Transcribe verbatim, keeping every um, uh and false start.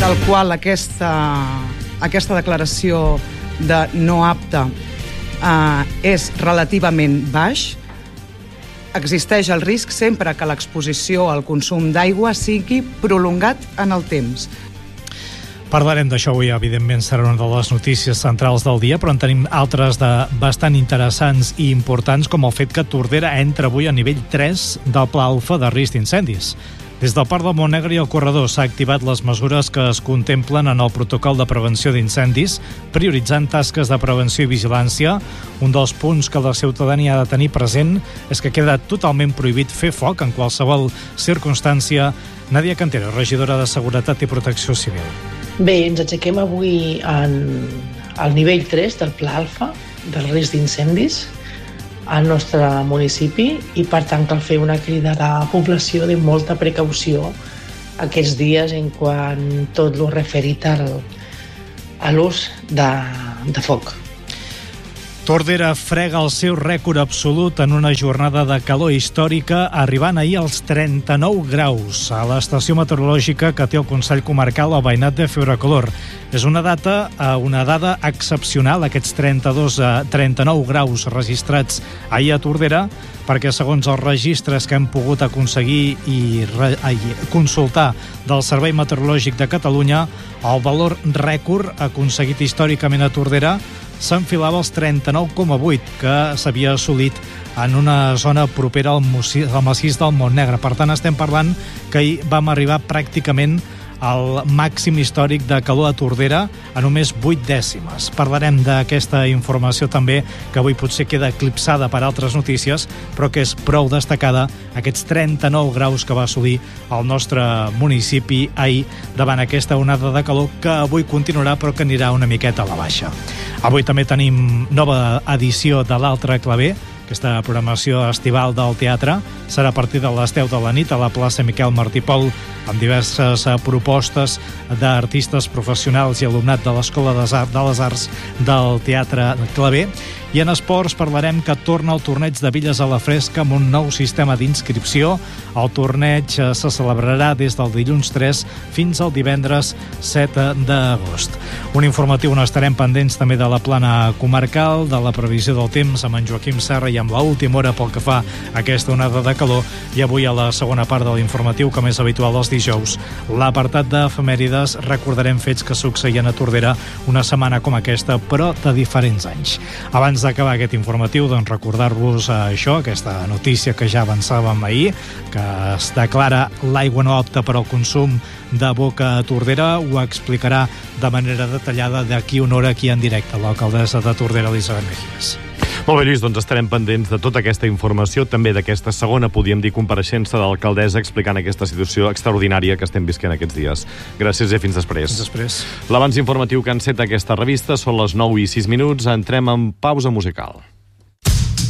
del qual aquesta, aquesta declaració de no apte eh, és relativament baix, existeix el risc sempre que l'exposició al consum d'aigua sigui prolongat en el temps. Parlarem d'això avui, evidentment serà una de les notícies centrals del dia, però en tenim altres de bastant interessants i importants, com el fet que Tordera entra avui a nivell tres del Pla Alfa de risc d'incendis. Des del Parc del Montnegre i el corredor s'ha activat les mesures que es contemplen en el protocol de prevenció d'incendis, prioritzant tasques de prevenció i vigilància. Un dels punts que la ciutadania ha de tenir present és que queda totalment prohibit fer foc en qualsevol circumstància. Nàdia Cantero, regidora de Seguretat i Protecció Civil. Bé, ens aixequem avui en, al nivell tres del Pla Alfa del risc d'incendis al nostre municipi i, per tant, cal fer una crida a la població de molta precaució aquests dies en quant tot el referit al, a l'ús de, de foc. Tordera frega el seu rècord absolut en una jornada de calor històrica, arribant ahir als trenta-nou graus a l'estació meteorològica que té el Consell Comarcal al veïnat de Febrecolor. És una data, una dada excepcional, aquests trenta-dos a trenta-nou graus registrats ahir a Tordera, perquè segons els registres que hem pogut aconseguir i, re, i consultar del Servei Meteorològic de Catalunya, el valor rècord aconseguit històricament a Tordera s'enfilava als trenta-nou coma vuit, que s'havia assolit en una zona propera al massís del Montnegre. Per tant, estem parlant que ahir vam arribar pràcticament al màxim històric de calor a Tordera a només vuit dècimes. Parlarem d'aquesta informació també, que avui potser queda eclipsada per altres notícies, però que és prou destacada, aquests trenta-nou graus que va assolir el nostre municipi ahir davant aquesta onada de calor que avui continuarà, però que anirà una miqueta a la baixa. Avui també tenim nova edició de l'Altre Claver. Aquesta programació estival del teatre serà a partir de les deu de la nit a la plaça Miquel Martí Pol, amb diverses propostes d'artistes professionals i alumnat de l'Escola de les Arts del Teatre Claver. I en esports parlarem que torna el torneig de Villes a la Fresca amb un nou sistema d'inscripció. El torneig se celebrarà des del dilluns tres fins al divendres set d'agost. Un informatiu on estarem pendents també de la plana comarcal, de la previsió del temps amb en Joaquim Serra i amb l'última hora pel que fa a aquesta onada de calor. I avui a la segona part de l'informatiu, com és habitual els dijous, l'apartat d'efemèrides, recordarem fets que succeïen a Tordera una setmana com aquesta, però de diferents anys. Abans d'acabar aquest informatiu, doncs recordar-vos això, aquesta notícia que ja avançàvem ahir, que es declara l'aigua no apta per al consum de boca a Tordera. Ho explicarà de manera detallada d'aquí una hora aquí en directe l'alcaldessa de Tordera, Elisabet Mejías. Molt bé, Lluís, doncs estarem pendents de tota aquesta informació, també d'aquesta segona, podríem dir, compareixença de l'alcaldessa explicant aquesta situació extraordinària que estem visquent aquests dies. Gràcies i fins després. Fins després. L'abans informatiu que enceta aquesta revista són les nou i sis minuts. Entrem en pausa musical.